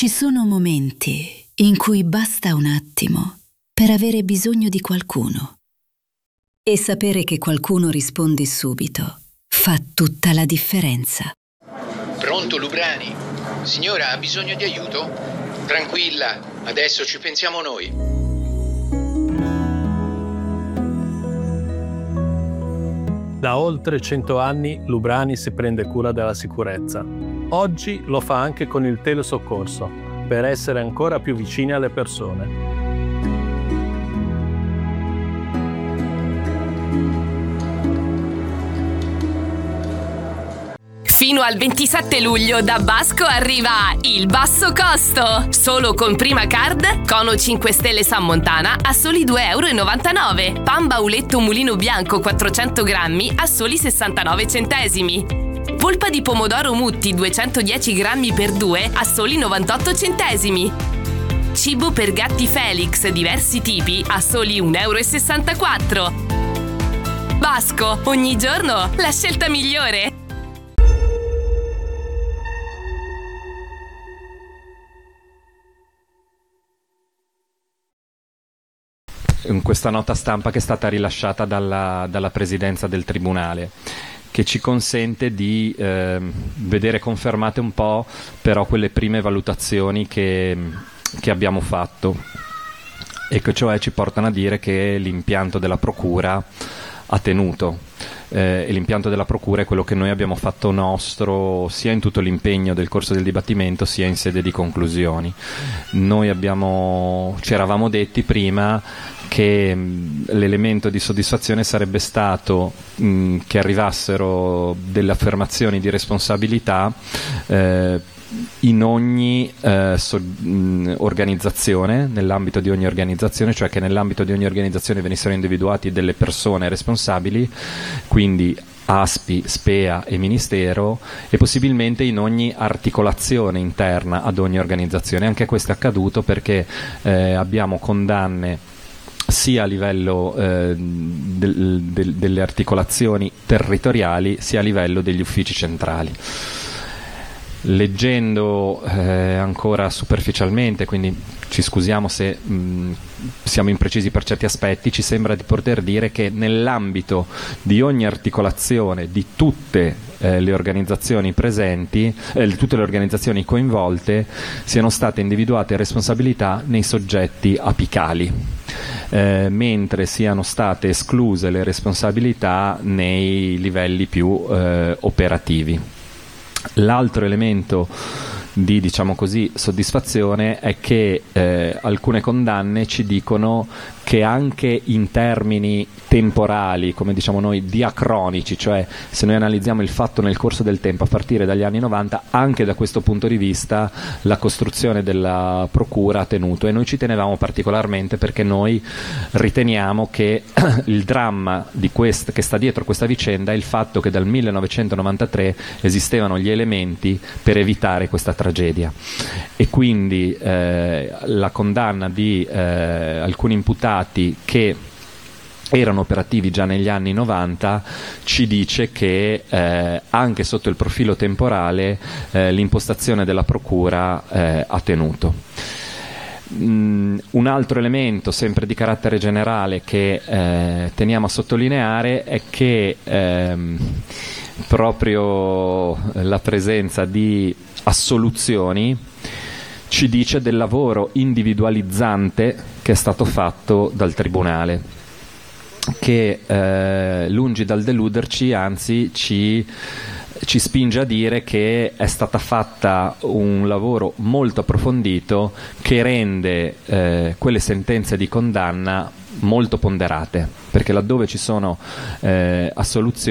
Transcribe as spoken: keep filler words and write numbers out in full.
Ci sono momenti in cui basta un attimo per avere bisogno di qualcuno. E sapere che qualcuno risponde subito fa tutta la differenza. Pronto, Lubrani? Signora, ha bisogno di aiuto? Tranquilla, adesso ci pensiamo noi. Da oltre cento anni Lubrani si prende cura della sicurezza. Oggi lo fa anche con il telesoccorso, per essere ancora più vicini alle persone. Fino al ventisette luglio da Basco arriva il basso costo. Solo con Prima Card, Cono cinque Stelle San Montana a soli due virgola novantanove euro. Pan Bauletto Mulino Bianco quattrocento grammi a soli sessantanove centesimi. Polpa di pomodoro Mutti duecentodieci grammi per due a soli novantotto centesimi. Cibo per gatti Felix diversi tipi a soli un virgola sessantaquattro euro. Basco, ogni giorno la scelta migliore. In questa nota stampa che è stata rilasciata dalla, dalla Presidenza del Tribunale, che ci consente di eh, vedere confermate un po' però quelle prime valutazioni che, che abbiamo fatto, e che cioè ci portano a dire che l'impianto della Procura ha tenuto. Eh, e l'impianto della Procura è quello che noi abbiamo fatto nostro sia in tutto l'impegno del corso del dibattimento sia in sede di conclusioni. Noi abbiamo, ci eravamo detti prima che mh, l'elemento di soddisfazione sarebbe stato mh, che arrivassero delle affermazioni di responsabilità eh, in ogni eh, so, mh, organizzazione, nell'ambito di ogni organizzazione, cioè che nell'ambito di ogni organizzazione venissero individuati delle persone responsabili, quindi A S P I, SPEA e Ministero, e possibilmente in ogni articolazione interna ad ogni organizzazione. Anche questo è accaduto perché eh, abbiamo condanne sia a livello eh, del, del, delle articolazioni territoriali sia a livello degli uffici centrali. Leggendo eh, ancora superficialmente, quindi ci scusiamo se mh, siamo imprecisi per certi aspetti, ci sembra di poter dire che nell'ambito di ogni articolazione di tutte eh, le organizzazioni presenti, eh, tutte le organizzazioni coinvolte, siano state individuate responsabilità nei soggetti apicali, eh, mentre siano state escluse le responsabilità nei livelli più eh, operativi. L'altro elemento di, diciamo così, soddisfazione è che eh, alcune condanne ci dicono che anche in termini temporali, come diciamo noi, diacronici, cioè se noi analizziamo il fatto nel corso del tempo a partire dagli anni novanta, anche da questo punto di vista la costruzione della Procura ha tenuto, e noi ci tenevamo particolarmente perché noi riteniamo che il dramma di quest- che sta dietro questa vicenda è il fatto che dal millenovecentonovantatré esistevano gli elementi per evitare questa tragedia, e quindi eh, la condanna di eh, alcuni imputati che erano operativi già negli anni novanta ci dice che eh, anche sotto il profilo temporale eh, l'impostazione della Procura eh, ha tenuto. Mm, un altro elemento sempre di carattere generale che eh, teniamo a sottolineare è che ehm, proprio la presenza di assoluzioni ci dice del lavoro individualizzante che è stato fatto dal Tribunale, che eh, lungi dal deluderci, anzi ci, ci spinge a dire che è stata fatta un lavoro molto approfondito che rende eh, quelle sentenze di condanna molto ponderate, perché laddove ci sono eh, assoluzioni